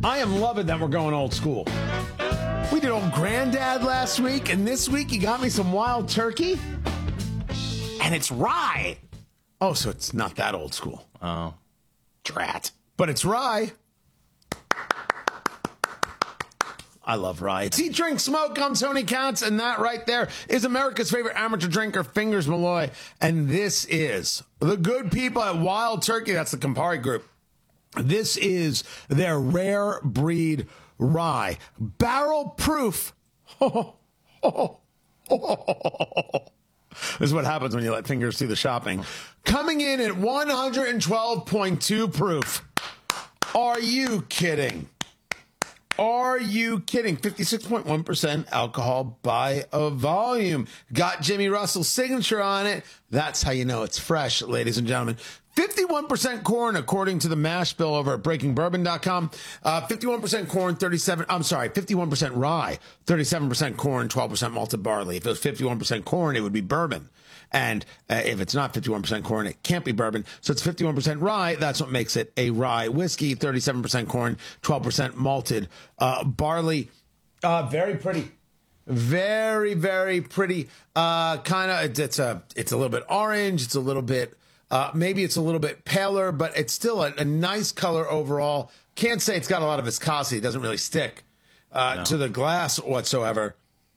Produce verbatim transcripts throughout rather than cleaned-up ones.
I am loving that we're going old school. We did old granddad last week, and this week you got me some wild turkey. And it's rye. Oh, so it's not that old school. Oh. Drat. But it's rye. I love rye. It's Eat, Drink, Smoke. I'm Tony Katz, and that right there is America's favorite amateur drinker, Fingers Malloy. And this is the good people at Wild Turkey. That's the Campari Group. This is their rare breed rye. Barrel proof. Oh, oh, oh. This is what happens when you let Fingers do the shopping. Coming in at one twelve point two proof. Are you kidding? Are you kidding? fifty-six point one percent alcohol by a volume. Got Jimmy Russell's signature on it. That's how you know it's fresh, ladies and gentlemen. fifty-one percent corn, according to the mash bill over at breaking bourbon dot com. Uh, fifty-one percent corn, thirty-seven, I'm sorry, fifty-one percent rye, thirty-seven percent corn, twelve percent malted barley. If it was fifty-one percent corn, it would be bourbon. And uh, if it's not fifty-one percent corn, it can't be bourbon. So it's fifty-one percent rye. That's what makes it a rye whiskey. thirty-seven percent corn, twelve percent malted uh, barley. Uh, very pretty. Very, very pretty. Uh, kind of, it's a, it's a little bit orange. It's a little bit, uh, maybe it's a little bit paler, but it's still a, a nice color overall. Can't say it's got a lot of viscosity. It doesn't really stick uh, no. to the glass whatsoever.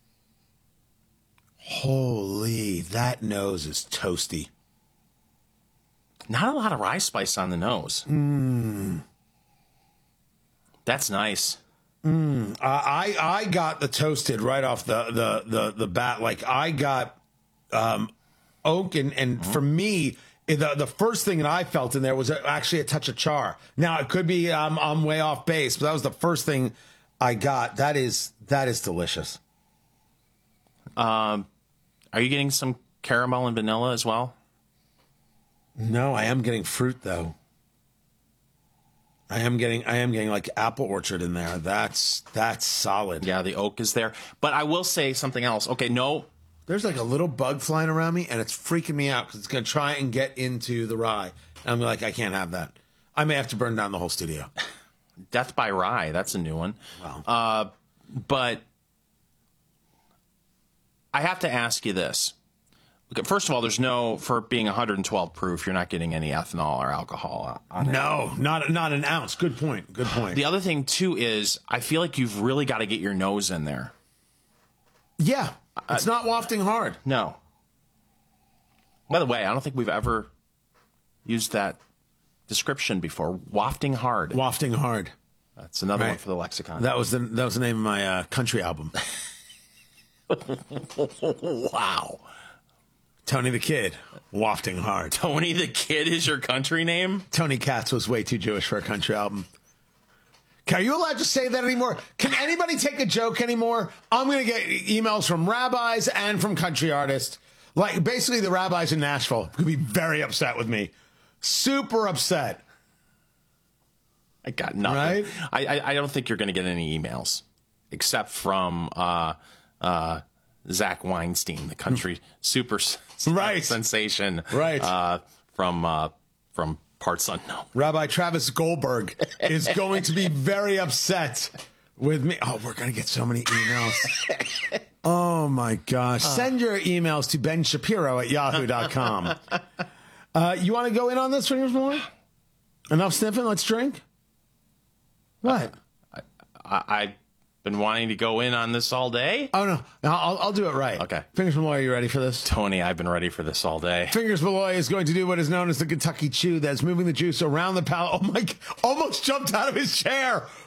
Holy, that nose is toasty. Not a lot of rye spice on the nose. Mm. That's nice. Mm. Uh, I I got the toasted right off the the the, the bat. Like I got um, oak, and, and mm-hmm. for me, the the first thing that I felt in there was actually a touch of char. Now it could be um, I'm way off base, but that was the first thing I got. That is that is delicious. Um. Are you getting some caramel and vanilla as well? No, I am getting fruit though. I am getting I am getting like apple orchard in there. That's that's solid. Yeah, the oak is there. But I will say something else. Okay, no. There's like a little bug flying around me, and it's freaking me out because it's going to try and get into the rye. And I'm like, I can't have that. I may have to burn down the whole studio. Death by rye. That's a new one. Wow. Uh, but I have to ask you this. Okay, first of all, there's no, for being one twelve proof, you're not getting any ethanol or alcohol on it. No, not not an ounce. Good point. Good point. The other thing, too, is I feel like you've really got to get your nose in there. Yeah. It's uh, not wafting hard. No. By the way, I don't think we've ever used that description before. Wafting hard. Wafting hard. That's another right. one for the lexicon. That was the that was the name of my uh, country album. Wow. Tony the Kid, wafting hard. Tony the Kid is your country name? Tony Katz was way too Jewish for a country album. Are you allowed to say that anymore? Can anybody take a joke anymore? I'm going to get emails from rabbis and from country artists. Like, basically, the rabbis in Nashville could be very upset with me. Super upset. I got nothing. Right? I, I, I don't think you're going to get any emails, except from uh, uh, Zach Weinstein, the country super right. sensation, right? Uh, from uh, from Parts Unknown. Rabbi Travis Goldberg is going to be very upset with me. Oh, we're going to get so many emails. Oh my gosh! Uh. Send your emails to Ben Shapiro at yahoo dot com. uh, you want to go in on this, Fingers Malloy? Enough sniffing. Let's drink. What? I, I, I've been wanting to go in on this all day. Oh, no. no I'll, I'll do it right. Okay. Fingers Malloy, are you ready for this? Tony, I've been ready for this all day. Fingers Malloy is going to do what is known as the Kentucky Chew. That's moving the juice around the palate. Oh, my. Almost jumped out of his chair.